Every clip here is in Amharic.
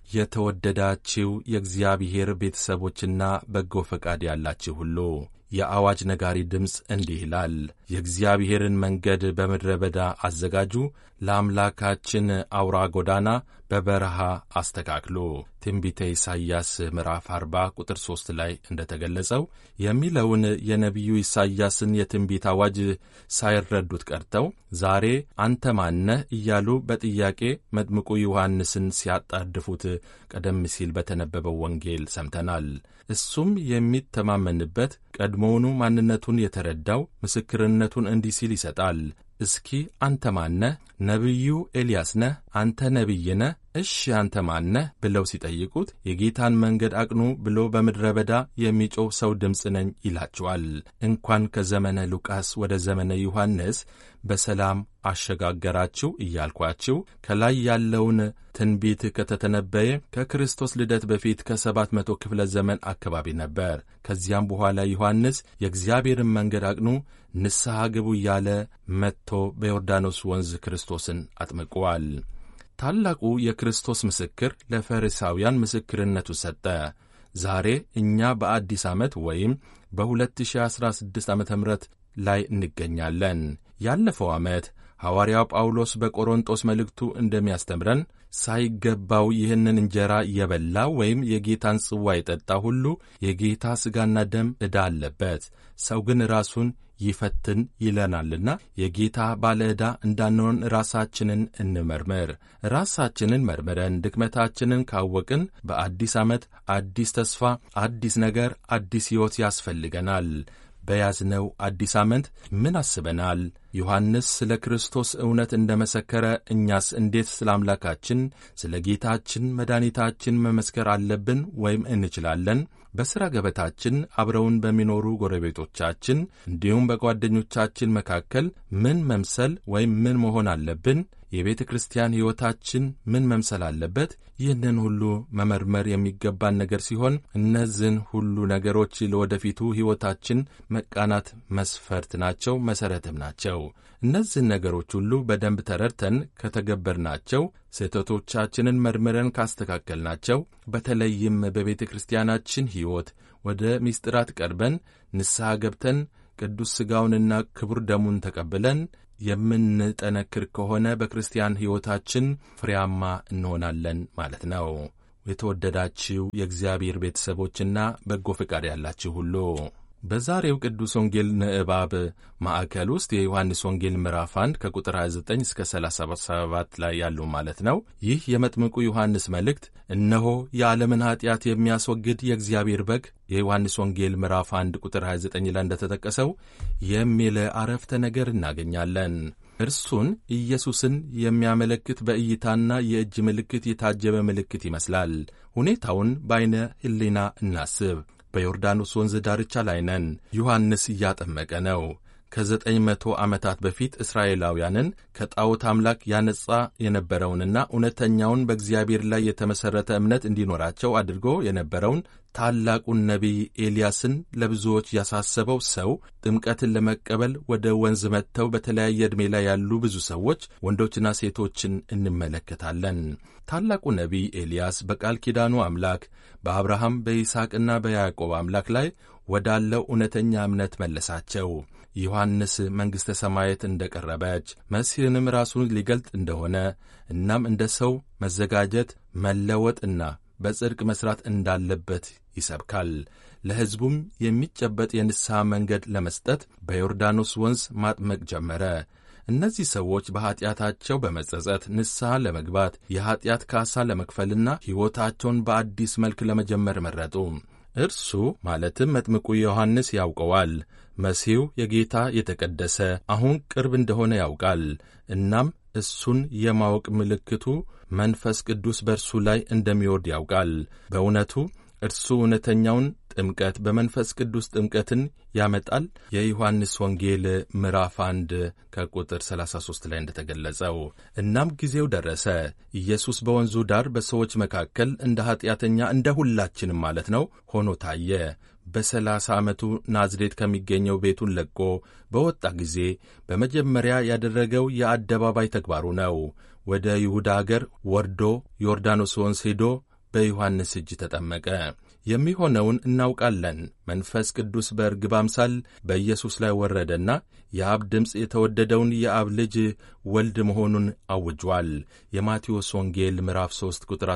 የተወደዳችሁ የእግዚአብሔር ቤተሰቦችና በጎ ፈቃድ ያላችሁ ሁሉ የአዋጅ ነጋሪ ድምፅ እንዲህ ይላል። የእግዚአብሔርን መንገድ በምድረ በዳ አዘጋጁ፣ ለአምላካችን አውራ ጎዳና በበረሃ አስተካክሉ። ትንቢተ ኢሳይያስ ምዕራፍ 40 ቁጥር 3 ላይ እንደተገለጸው የሚለውን የነቢዩ ኢሳይያስን የትንቢት አዋጅ ሳይረዱት ቀርተው ዛሬ አንተ ማነህ እያሉ በጥያቄ መጥምቁ ዮሐንስን ሲያጣድፉት ቀደም ሲል በተነበበው ወንጌል ሰምተናል። እሱም የሚተማመንበት ቀድሞውኑ ማንነቱን የተረዳው ምስክርነቱን እንዲህ ሲል ይሰጣል። እስኪ አንተ ማነህ? ነቢዩ ኤልያስ ነህ? አንተ ነቢይ ነህ? እሺ አንተ ማነህ? ብለው ሲጠይቁት የጌታን መንገድ አቅኑ ብሎ በምድረ በዳ የሚጮህ ሰው ድምፅ ነኝ ይላቸዋል። እንኳን ከዘመነ ሉቃስ ወደ ዘመነ ዮሐንስ በሰላም አሸጋገራችሁ እያልኳችሁ ከላይ ያለውን ትንቢት ከተተነበየ ከክርስቶስ ልደት በፊት ከ700 ክፍለ ዘመን አካባቢ ነበር። ከዚያም በኋላ ዮሐንስ የእግዚአብሔርን መንገድ አቅኑ፣ ንስሐ ግቡ እያለ መጥቶ በዮርዳኖስ ወንዝ ክርስቶስን አጥምቀዋል። ታላቁ የክርስቶስ ምስክር ለፈሪሳውያን ምስክርነቱ ሰጠ። ዛሬ እኛ በአዲስ ዓመት ወይም በ2016 ዓ.ም ላይ እንገኛለን። ያለፈው ዓመት ሐዋርያው ጳውሎስ በቆሮንጦስ መልእክቱ እንደሚያስተምረን ሳይገባው ይህንን እንጀራ የበላ ወይም የጌታን ጽዋ የጠጣ ሁሉ የጌታ ሥጋና ደም ዕዳ አለበት፣ ሰው ግን ራሱን ይፈትን ይለናልና የጌታ ባለ ዕዳ እንዳንሆን ራሳችንን እንመርምር። ራሳችንን መርምረን ድክመታችንን ካወቅን በአዲስ ዓመት አዲስ ተስፋ፣ አዲስ ነገር፣ አዲስ ሕይወት ያስፈልገናል። በያዝነው አዲስ ዓመት ምን አስበናል? ዮሐንስ ስለ ክርስቶስ እውነት እንደ መሰከረ እኛስ እንዴት ስለ አምላካችን ስለ ጌታችን መድኃኒታችን መመስከር አለብን ወይም እንችላለን? በሥራ ገበታችን አብረውን በሚኖሩ ጎረቤቶቻችን እንዲሁም በጓደኞቻችን መካከል ምን መምሰል ወይም ምን መሆን አለብን? የቤተ ክርስቲያን ሕይወታችን ምን መምሰል አለበት? ይህንን ሁሉ መመርመር የሚገባን ነገር ሲሆን እነዚህን ሁሉ ነገሮች ለወደፊቱ ሕይወታችን መቃናት መስፈርት ናቸው፣ መሠረትም ናቸው። እነዚህን ነገሮች ሁሉ በደንብ ተረድተን ከተገበርናቸው፣ ስህተቶቻችንን መርምረን ካስተካከልናቸው፣ በተለይም በቤተ ክርስቲያናችን ሕይወት ወደ ምስጢራት ቀርበን ንስሐ ገብተን ቅዱስ ሥጋውንና ክቡር ደሙን ተቀብለን የምንጠነክር ከሆነ በክርስቲያን ሕይወታችን ፍሬያማ እንሆናለን ማለት ነው። የተወደዳችሁ የእግዚአብሔር ቤተሰቦችና በጎ ፈቃድ ያላችሁ ሁሉ በዛሬው ቅዱስ ወንጌል ንባብ ማዕከል ውስጥ የዮሐንስ ወንጌል ምዕራፍ 1 ከቁጥር 29 እስከ 37 ላይ ያሉ ማለት ነው። ይህ የመጥምቁ ዮሐንስ መልእክት እነሆ የዓለምን ኀጢአት የሚያስወግድ የእግዚአብሔር በግ የዮሐንስ ወንጌል ምዕራፍ 1 ቁጥር 29 ላይ እንደተጠቀሰው የሚል አረፍተ ነገር እናገኛለን። እርሱን ኢየሱስን የሚያመለክት በእይታና የእጅ ምልክት የታጀበ ምልክት ይመስላል። ሁኔታውን በዐይነ ሕሊና እናስብ። በዮርዳኖስ ወንዝ ዳርቻ ላይ ነን። ዮሐንስ እያጠመቀ ነው። ከ900 ዓመታት በፊት እስራኤላውያንን ከጣዖት አምላክ ያነጻ የነበረውንና እውነተኛውን በእግዚአብሔር ላይ የተመሠረተ እምነት እንዲኖራቸው አድርጎ የነበረውን ታላቁን ነቢይ ኤልያስን ለብዙዎች ያሳሰበው ሰው ጥምቀትን ለመቀበል ወደ ወንዝ መጥተው በተለያየ ዕድሜ ላይ ያሉ ብዙ ሰዎች ወንዶችና ሴቶችን እንመለከታለን። ታላቁ ነቢይ ኤልያስ በቃል ኪዳኑ አምላክ በአብርሃም በይስሐቅና በያዕቆብ አምላክ ላይ ወዳለው እውነተኛ እምነት መለሳቸው። ዮሐንስ መንግሥተ ሰማያት እንደ ቀረበች መሲሕንም ራሱን ሊገልጥ እንደሆነ እናም እንደ ሰው መዘጋጀት መለወጥና በጽድቅ መሥራት እንዳለበት ይሰብካል። ለሕዝቡም የሚጨበጥ የንስሐ መንገድ ለመስጠት በዮርዳኖስ ወንዝ ማጥመቅ ጀመረ። እነዚህ ሰዎች በኀጢአታቸው በመጸጸት ንስሐ ለመግባት የኀጢአት ካሳ ለመክፈልና ሕይወታቸውን በአዲስ መልክ ለመጀመር መረጡ። እርሱ ማለትም መጥምቁ ዮሐንስ ያውቀዋል። መሲሁ የጌታ የተቀደሰ አሁን ቅርብ እንደሆነ ያውቃል። እናም እሱን የማወቅ ምልክቱ መንፈስ ቅዱስ በእርሱ ላይ እንደሚወርድ ያውቃል። በእውነቱ እርሱ እውነተኛውን ጥምቀት በመንፈስ ቅዱስ ጥምቀትን ያመጣል። የዮሐንስ ወንጌል ምዕራፍ 1 ከቁጥር 33 ላይ እንደተገለጸው። እናም ጊዜው ደረሰ። ኢየሱስ በወንዙ ዳር በሰዎች መካከል እንደ ኀጢአተኛ እንደ ሁላችንም ማለት ነው ሆኖ ታየ። በ30 ዓመቱ ናዝሬት ከሚገኘው ቤቱን ለቆ በወጣ ጊዜ በመጀመሪያ ያደረገው የአደባባይ ተግባሩ ነው። ወደ ይሁዳ አገር ወርዶ ዮርዳኖስ ወንዝ ሄዶ በዮሐንስ እጅ ተጠመቀ። የሚሆነውን እናውቃለን። መንፈስ ቅዱስ በርግብ አምሳል በኢየሱስ ላይ ወረደና የአብ ድምፅ የተወደደውን የአብ ልጅ ወልድ መሆኑን አውጇል። የማቴዎስ ወንጌል ምዕራፍ 3 ቁጥር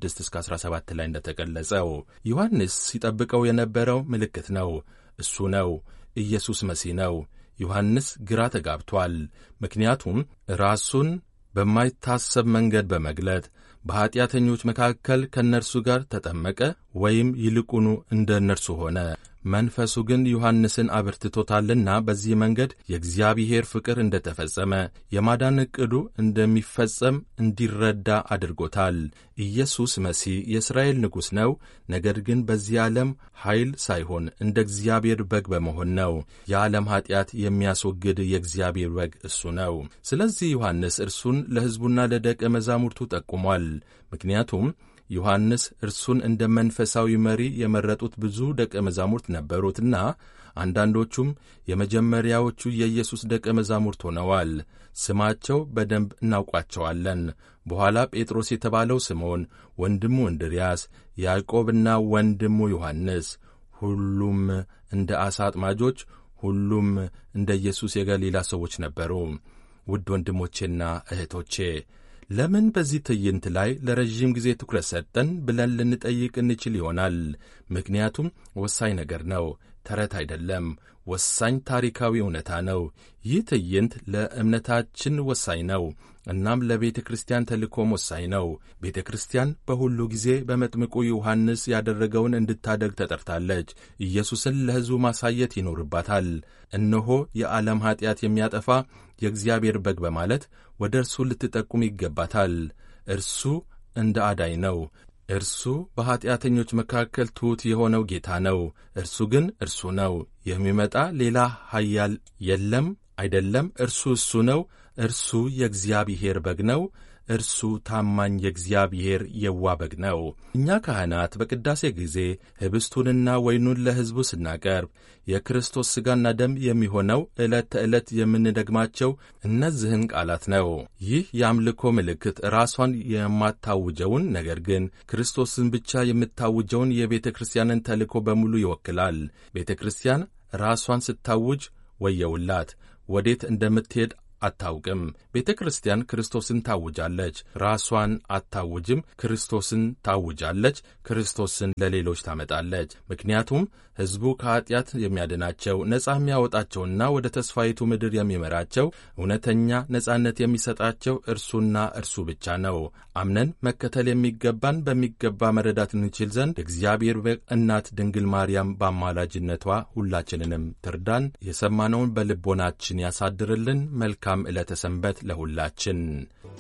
16-17 ላይ እንደተገለጸው ዮሐንስ ሲጠብቀው የነበረው ምልክት ነው። እሱ ነው። ኢየሱስ መሲህ ነው። ዮሐንስ ግራ ተጋብቷል። ምክንያቱም ራሱን በማይታሰብ መንገድ በመግለጥ በኀጢአተኞች መካከል ከእነርሱ ጋር ተጠመቀ ወይም ይልቁኑ እንደ እነርሱ ሆነ። መንፈሱ ግን ዮሐንስን አበርትቶታልና በዚህ መንገድ የእግዚአብሔር ፍቅር እንደ ተፈጸመ፣ የማዳን ዕቅዱ እንደሚፈጸም እንዲረዳ አድርጎታል። ኢየሱስ መሲህ የእስራኤል ንጉሥ ነው። ነገር ግን በዚህ ዓለም ኃይል ሳይሆን እንደ እግዚአብሔር በግ በመሆን ነው። የዓለም ኀጢአት የሚያስወግድ የእግዚአብሔር በግ እሱ ነው። ስለዚህ ዮሐንስ እርሱን ለሕዝቡና ለደቀ መዛሙርቱ ጠቁሟል። ምክንያቱም ዮሐንስ እርሱን እንደ መንፈሳዊ መሪ የመረጡት ብዙ ደቀ መዛሙርት ነበሩትና አንዳንዶቹም የመጀመሪያዎቹ የኢየሱስ ደቀ መዛሙርት ሆነዋል። ስማቸው በደንብ እናውቋቸዋለን። በኋላ ጴጥሮስ የተባለው ስምዖን፣ ወንድሙ እንድርያስ፣ ያዕቆብና ወንድሙ ዮሐንስ፣ ሁሉም እንደ ዓሣ አጥማጆች፣ ሁሉም እንደ ኢየሱስ የገሊላ ሰዎች ነበሩ። ውድ ወንድሞቼና እህቶቼ ለምን በዚህ ትዕይንት ላይ ለረዥም ጊዜ ትኩረት ሰጠን ብለን ልንጠይቅ እንችል ይሆናል። ምክንያቱም ወሳኝ ነገር ነው፣ ተረት አይደለም። ወሳኝ ታሪካዊ እውነታ ነው። ይህ ትዕይንት ለእምነታችን ወሳኝ ነው። እናም ለቤተ ክርስቲያን ተልእኮም ወሳኝ ነው። ቤተ ክርስቲያን በሁሉ ጊዜ በመጥምቁ ዮሐንስ ያደረገውን እንድታደግ ተጠርታለች። ኢየሱስን ለሕዝቡ ማሳየት ይኖርባታል። እነሆ የዓለም ኀጢአት የሚያጠፋ የእግዚአብሔር በግ በማለት ወደ እርሱ ልትጠቁም ይገባታል። እርሱ እንደ አዳኝ ነው። እርሱ በኀጢአተኞች መካከል ትሑት የሆነው ጌታ ነው። እርሱ ግን እርሱ ነው። የሚመጣ ሌላ ኃያል የለም አይደለም። እርሱ ነው። እርሱ የእግዚአብሔር በግ ነው። እርሱ ታማኝ የእግዚአብሔር የዋህ በግ ነው። እኛ ካህናት በቅዳሴ ጊዜ ኅብስቱንና ወይኑን ለሕዝቡ ስናቀርብ የክርስቶስ ሥጋና ደም የሚሆነው ዕለት ተዕለት የምንደግማቸው እነዚህን ቃላት ነው። ይህ የአምልኮ ምልክት ራሷን የማታውጀውን ነገር ግን ክርስቶስን ብቻ የምታውጀውን የቤተ ክርስቲያንን ተልእኮ በሙሉ ይወክላል። ቤተ ክርስቲያን ራሷን ስታውጅ ወየውላት፣ ወዴት እንደምትሄድ አታውቅም። ቤተ ክርስቲያን ክርስቶስን ታውጃለች። ራሷን አታውጅም፣ ክርስቶስን ታውጃለች። ክርስቶስን ለሌሎች ታመጣለች። ምክንያቱም ሕዝቡ ከኀጢአት የሚያድናቸው ነጻ የሚያወጣቸውና ወደ ተስፋይቱ ምድር የሚመራቸው እውነተኛ ነጻነት የሚሰጣቸው እርሱና እርሱ ብቻ ነው። አምነን መከተል የሚገባን በሚገባ መረዳት እንችል ዘንድ የእግዚአብሔር እናት ድንግል ማርያም በአማላጅነቷ ሁላችንንም ትርዳን። የሰማነውን በልቦናችን ያሳድርልን። መልካም ዕለተ ሰንበት ለሁላችን።